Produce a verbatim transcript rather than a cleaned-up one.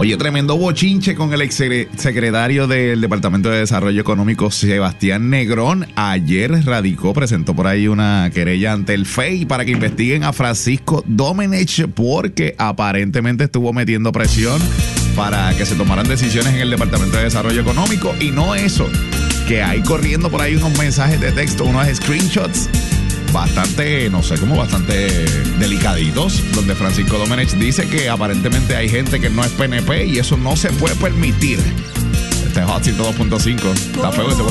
Oye, tremendo bochinche con el ex secretario del Departamento de Desarrollo Económico, Sebastián Negrón. Ayer radicó, presentó por ahí una querella ante el F E I para que investiguen a Francisco Domenech porque aparentemente estuvo metiendo presión para que se tomaran decisiones en el Departamento de Desarrollo Económico. Y no eso, que hay corriendo por ahí unos mensajes de texto, unos screenshots bastante, no sé, como bastante delicaditos, donde Francisco Domenech dice que aparentemente hay gente que no es P N P y eso no se puede permitir. Este es Hot ciento dos punto cinco. Está feo ese